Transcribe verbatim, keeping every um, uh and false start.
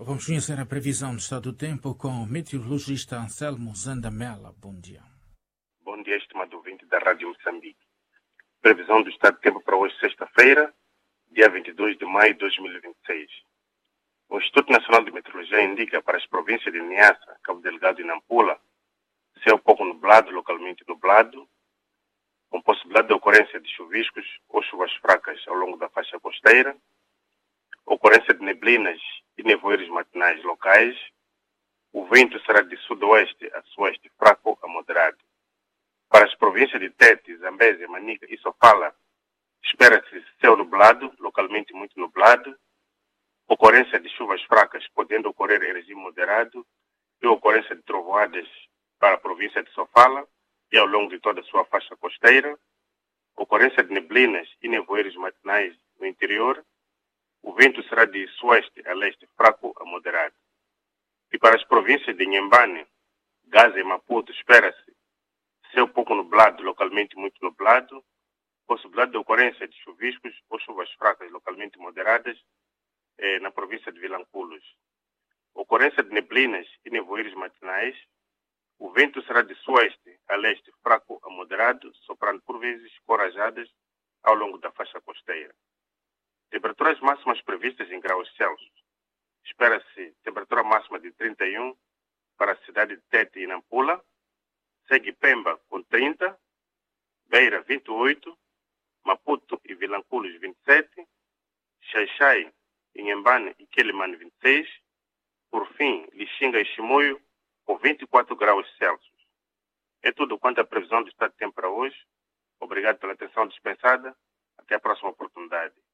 Vamos conhecer a previsão do estado do tempo com o meteorologista Anselmo Zandamela. Bom dia. Bom dia, estimado ouvinte da Rádio Moçambique. Previsão do estado do tempo para hoje, sexta-feira, dia vinte e dois de maio de dois mil e vinte e seis. O Instituto Nacional de Meteorologia indica para as províncias de Niassa, Cabo Delgado e Nampula céu pouco nublado, localmente nublado, com possibilidade de ocorrência de chuviscos ou chuvas fracas ao longo da faixa costeira, ocorrência de neblinas e nevoeiros matinais locais. O vento será de sudoeste a sueste, fraco a moderado. Para as províncias de Tete, Zambésia, Manica e Sofala, espera-se céu nublado, localmente muito nublado, ocorrência de chuvas fracas, podendo ocorrer em regime moderado, e ocorrência de trovoadas para a província de Sofala e ao longo de toda a sua faixa costeira, ocorrência de neblinas e nevoeiros matinais no interior. O vento será de sueste a leste, fraco a moderado. E para as províncias de Inhambane, Gaza e Maputo, espera-se céu pouco nublado, localmente muito nublado, possibilidade de ocorrência de chuviscos ou chuvas fracas, localmente moderadas, eh, na província de Vilanculos. Ocorrência de neblinas e nevoeiros matinais. O vento será de sueste a leste, fraco a moderado, soprando por vezes corajadas ao longo da faixa costeira. Temperaturas máximas previstas em graus Celsius. Espera-se temperatura máxima de trinta e um para a cidade de Tete e Nampula, segue Pemba com trinta, Beira vinte e oito, Maputo e Vilanculos vinte e sete, Xaixai, Inhambane e Quelimane vinte e seis, por fim, Lixinga e Chimoio com vinte e quatro graus Celsius. É tudo quanto a previsão do estado de tempo para hoje. Obrigado pela atenção dispensada. Até a próxima oportunidade.